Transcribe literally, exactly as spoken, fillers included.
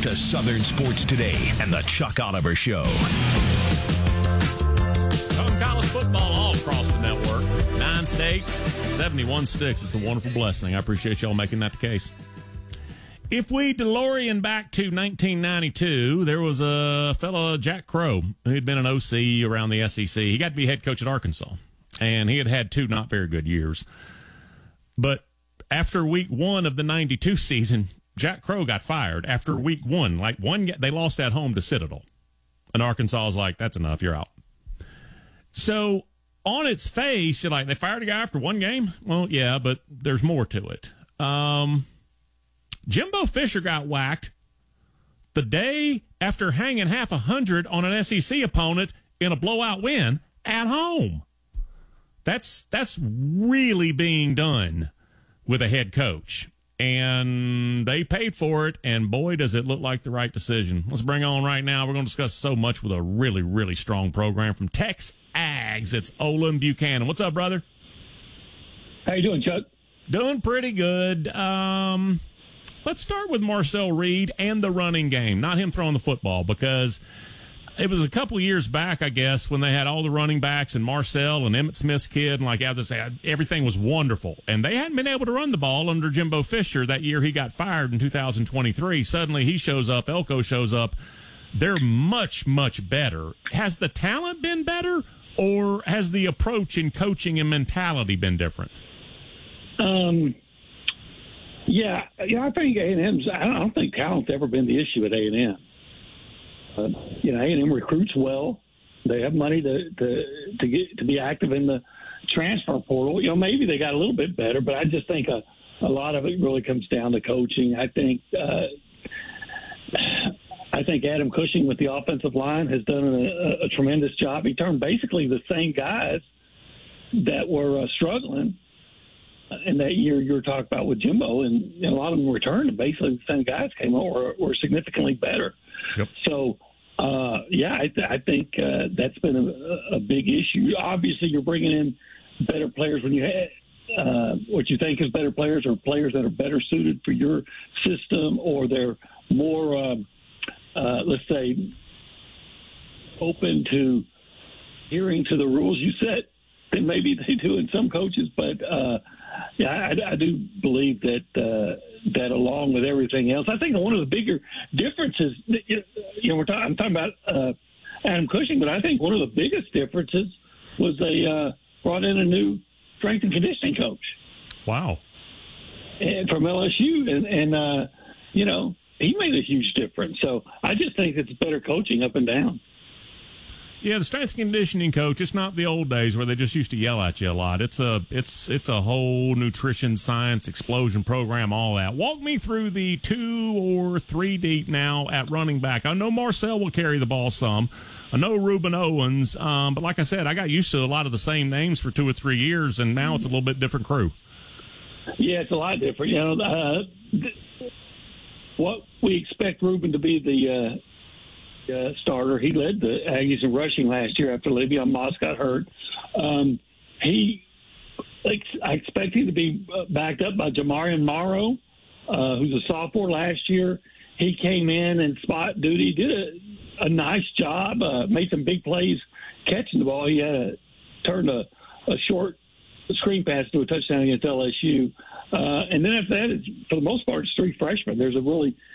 to Southern Sports Today and the Chuck Oliver Show. Talking college football all across the network. Nine states, seventy-one sticks. It's a wonderful blessing. I appreciate y'all making that the case. If we DeLorean back to nineteen ninety-two, there was a fellow, Jack Crow, who had been an O C around the S E C. He got to be head coach at Arkansas, and he had had two not very good years. But after week one of the ninety-two season, Jack Crow got fired after week one. Like one, they lost at home to Citadel. And Arkansas was like, that's enough, you're out. So on its face, you're like, they fired a guy after one game? Well, yeah, but there's more to it. Um, Jimbo Fisher got whacked the day after hanging half a hundred on an S E C opponent in a blowout win at home. That's that's really being done with a head coach. And they paid for it, and boy, does it look like the right decision. Let's bring on right now. We're going to discuss so much with a really, really strong program from Tex Ags. It's Olin Buchanan. What's up, brother? How you doing, Chuck? Doing pretty good. Um, let's start with Marcel Reed and the running game, not him throwing the football, because it was a couple of years back, I guess, when they had all the running backs and Marcel and Emmitt Smith's kid, and like I was saying, everything was wonderful. And they hadn't been able to run the ball under Jimbo Fisher that year he got fired in two thousand twenty-three. Suddenly he shows up, Elko shows up. They're much, much better. Has the talent been better, or has the approach in coaching and mentality been different? Um, yeah, yeah, I think A and M's, I don't, I don't think talent's ever been the issue at A and M. Uh, you know, A and M recruits well. They have money to, to to get to be active in the transfer portal. You know, maybe they got a little bit better, but I just think a, a lot of it really comes down to coaching. I think uh, I think Adam Cushing with the offensive line has done a, a tremendous job. He turned basically the same guys that were uh, struggling in that year you were talking about with Jimbo, and, and a lot of them returned, and basically the same guys came over were, were significantly better. Yep. So, uh, yeah, I, th- I think uh, that's been a, a big issue. Obviously, you're bringing in better players when you have uh, what you think is better players, or players that are better suited for your system, or they're more, um, uh, let's say, open to adhering to the rules you set than maybe they do in some coaches. But, uh, yeah, I, I do believe that uh, that along with everything else, I think one of the bigger differences, you know, we're talking, I'm talking about uh, Adam Cushing, but I think one of the biggest differences was they uh, brought in a new strength and conditioning coach. Wow. And from L S U, and, and uh, you know, he made a huge difference. So I just think it's better coaching up and down. Yeah, the strength and conditioning coach, it's not the old days where they just used to yell at you a lot. It's a it's it's a whole nutrition science explosion program, all that. Walk me through the two or three deep now at running back. I know Marcel will carry the ball some. I know Reuben Owens, um, but like I said, I got used to a lot of the same names for two or three years, and now it's a little bit different crew. Yeah, it's a lot different. You know, uh, th- what we expect Reuben to be the uh, Uh, starter. He led the Aggies in rushing last year after Le'Veon Moss got hurt. Um, he, like, I expect him to be backed up by Jamarian Morrow, uh, who's a sophomore last year. He came in and spot duty, did a, a nice job, uh, made some big plays catching the ball. He had a, turned a, a short screen pass to a touchdown against L S U. Uh, and then after that, it's, for the most part, it's three freshmen. There's a really